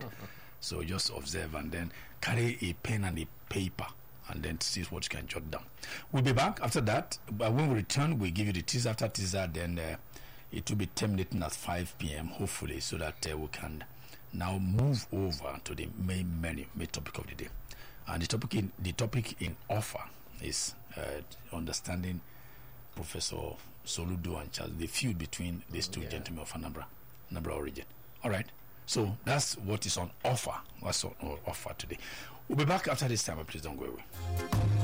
So just observe and then carry a pen and a paper and then see what you can jot down. We'll be back after that. But when we return, we'll give you the teaser. After teaser, then it will be terminating at 5 p.m. hopefully, so that we can now move over to the main topic of the day. And the topic in offer is understanding Professor Soludo and Charles, the feud between these two gentlemen of Anambra origin. All right. So that's what is on offer. What's on offer today. We'll be back after this time, but please don't go away.